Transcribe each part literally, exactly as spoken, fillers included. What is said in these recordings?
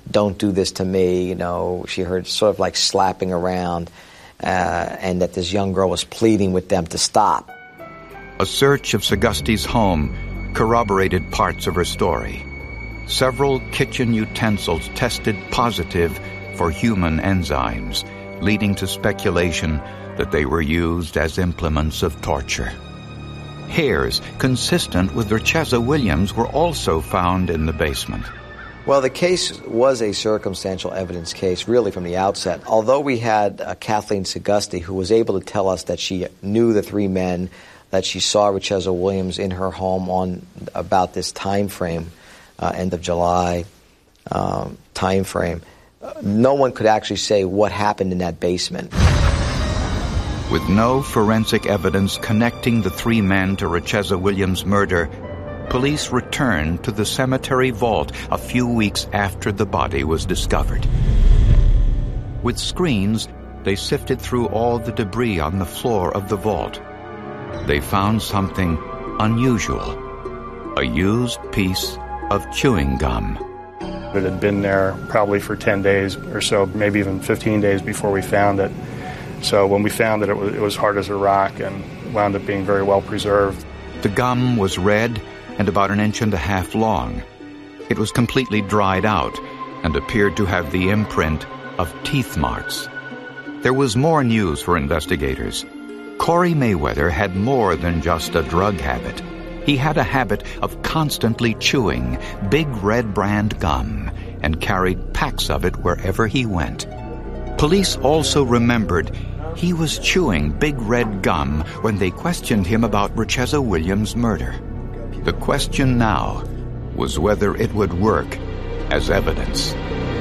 don't do this to me. You know, she heard sort of like slapping around, uh, and that this young girl was pleading with them to stop. A search of Segusti's home corroborated parts of her story. Several kitchen utensils tested positive for human enzymes, leading to speculation that they were used as implements of torture. Hairs consistent with Richeza Williams were also found in the basement. Well, the case was a circumstantial evidence case, really, from the outset. Although we had uh, Kathleen Segusti, who was able to tell us that she knew the three men, that she saw Richeza Williams in her home on about this time frame, uh, end of July um, time frame, uh, no one could actually say what happened in that basement. With no forensic evidence connecting the three men to Richeza Williams' murder, police returned to the cemetery vault a few weeks after the body was discovered. With screens, they sifted through all the debris on the floor of the vault. They found something unusual, a used piece of chewing gum. It had been there probably for ten days or so, maybe even fifteen days before we found it. So when we found it, it was, it was hard as a rock and wound up being very well preserved. The gum was red and about an inch and a half long. It was completely dried out and appeared to have the imprint of teeth marks. There was more news for investigators. Corey Mayweather had more than just a drug habit. He had a habit of constantly chewing Big Red brand gum and carried packs of it wherever he went. Police also remembered he was chewing Big Red gum when they questioned him about Richeza Williams' murder. The question now was whether it would work as evidence.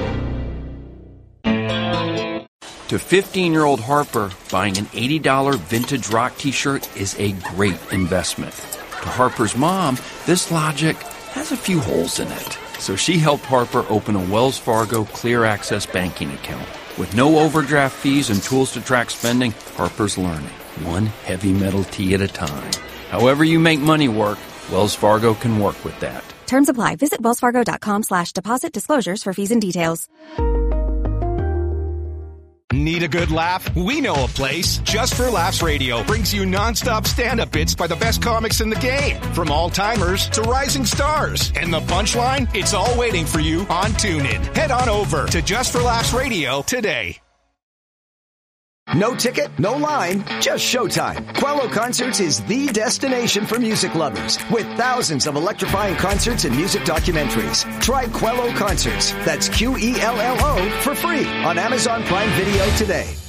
To fifteen-year-old Harper, buying an eighty dollars vintage rock t-shirt is a great investment. To Harper's mom, this logic has a few holes in it. So she helped Harper open a Wells Fargo Clear Access banking account. With no overdraft fees and tools to track spending, Harper's learning, one heavy metal tee at a time. However you make money work, Wells Fargo can work with that. Terms apply. Visit wellsfargo.com slash deposit disclosures for fees and details. Need a good laugh? We know a place. Just for Laughs Radio brings you nonstop stand-up bits by the best comics in the game. From all-timers to rising stars. And the punchline? It's all waiting for you on TuneIn. Head on over to Just for Laughs Radio today. No ticket, no line, just showtime. Quello Concerts is the destination for music lovers with thousands of electrifying concerts and music documentaries. Try Quello Concerts, that's Q E L L O, for free on Amazon Prime Video today.